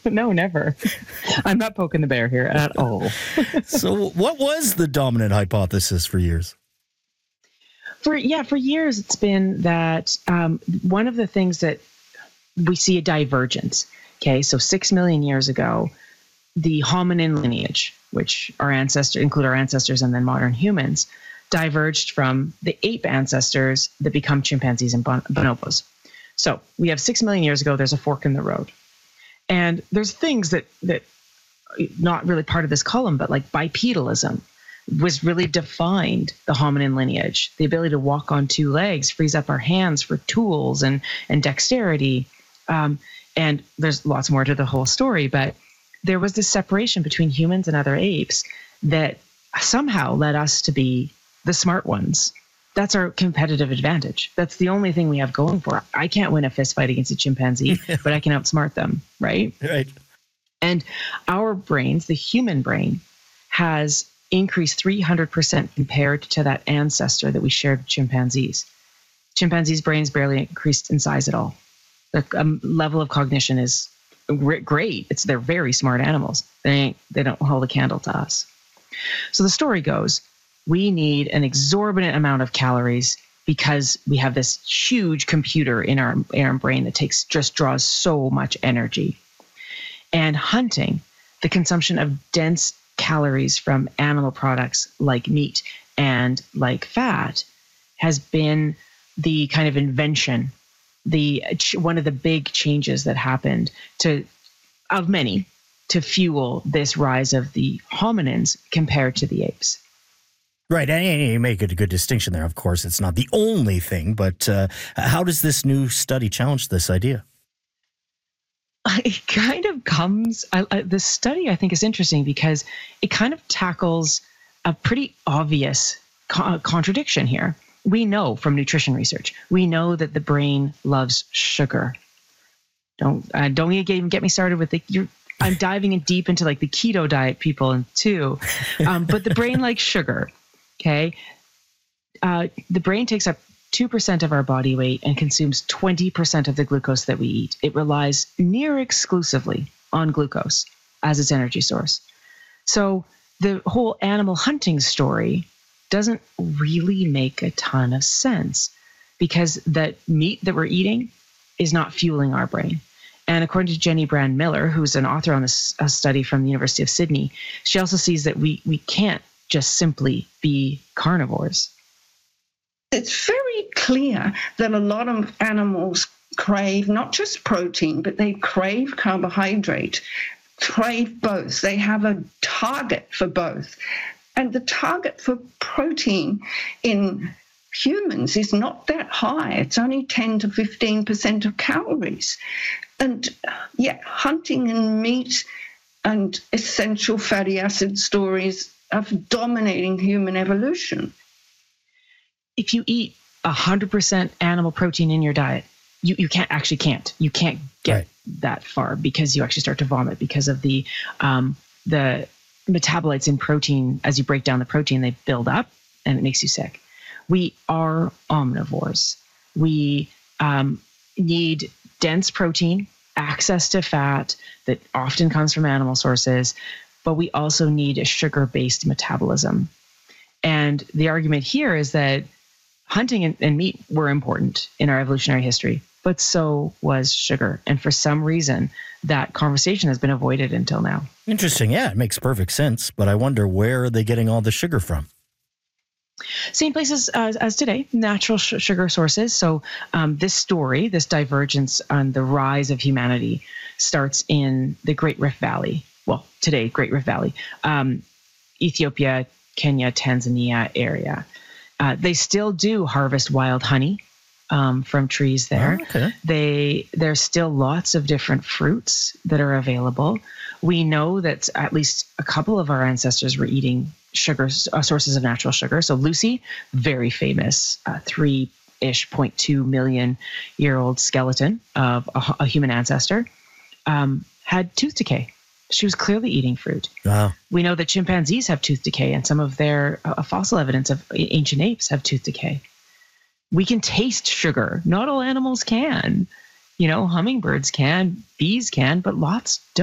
No, never. I'm not poking the bear here at all. So what was the dominant hypothesis for years? For years, it's been that one of the things that we see a divergence. Okay, so 6 million years ago, the hominin lineage, which include our ancestors and then modern humans, diverged from the ape ancestors that become chimpanzees and bonobos. So we have 6 million years ago, there's a fork in the road. And there's things that not really part of this column, but like bipedalism was really defined the hominin lineage. The ability to walk on two legs frees up our hands for tools and dexterity. And there's lots more to the whole story, but there was this separation between humans and other apes that somehow led us to be the smart ones. That's our competitive advantage. That's the only thing we have going for it. I can't win a fist fight against a chimpanzee, but I can outsmart them, right? Right. And our brains, the human brain, has increased 300% compared to that ancestor that we shared with chimpanzees. Chimpanzees' brains barely increased in size at all. The level of cognition is great. They're very smart animals. They don't hold a candle to us. So the story goes, we need an exorbitant amount of calories because we have this huge computer in our brain that just draws so much energy. And hunting, the consumption of dense calories from animal products like meat and like fat, has been the kind of invention, one of the big changes that happened of many to fuel this rise of the hominins compared to the apes. Right, and you make a good distinction there. Of course, it's not the only thing, but how does this new study challenge this idea? It kind of comes, this study I think is interesting because it kind of tackles a pretty obvious contradiction here. We know from nutrition research, we know that the brain loves sugar. Don't even get me started with I'm diving in deep into like the keto diet people too. But the brain likes sugar. Okay. The brain takes up 2% of our body weight and consumes 20% of the glucose that we eat. It relies near exclusively on glucose as its energy source. So the whole animal hunting story doesn't really make a ton of sense because that meat that we're eating is not fueling our brain. And according to Jenny Brand Miller, who's an author on this study from the University of Sydney, she also sees that we can't just simply be carnivores. It's very clear that a lot of animals crave not just protein, but they crave carbohydrate, crave both. They have a target for both. And the target for protein in humans is not that high. It's only 10 to 15% of calories. And yet hunting and meat and essential fatty acid stories are dominating human evolution. If you eat 100% animal protein in your diet, you can't get right. that far because you actually start to vomit because of the metabolites in protein. As you break down the protein, they build up and it makes you sick. We are omnivores. We need dense protein, access to fat that often comes from animal sources, but we also need a sugar-based metabolism. And the argument here is that hunting and meat were important in our evolutionary history, but so was sugar. And for some reason, that conversation has been avoided until now. Interesting. Yeah, it makes perfect sense. But I wonder, where are they getting all the sugar from? Same places as today, natural sugar sources. So this divergence on the rise of humanity starts in the Great Rift Valley. Well, today, Great Rift Valley, Ethiopia, Kenya, Tanzania area. They still do harvest wild honey from trees there. Oh, okay. There's still lots of different fruits that are available. We know that at least a couple of our ancestors were eating sources of natural sugar. So Lucy, very famous, 3.2 million year old skeleton of a human ancestor, had tooth decay. She was clearly eating fruit. Wow. We know that chimpanzees have tooth decay, and some of their fossil evidence of ancient apes have tooth decay. We can taste sugar. Not all animals can. Hummingbirds can, bees can, but lots don't.